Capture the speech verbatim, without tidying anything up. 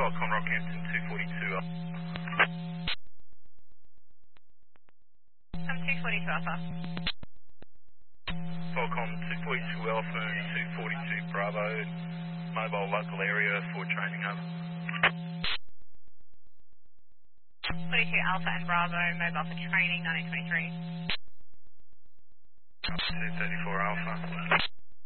Falcon Rockhampton two forty-two. I'm two forty-two Alpha. Falcon two forty-two Alpha and two forty-two Bravo, mobile local area for training hub. forty-two Alpha and Bravo, mobile for training, nineteen twenty-three. two thirty-four Alpha.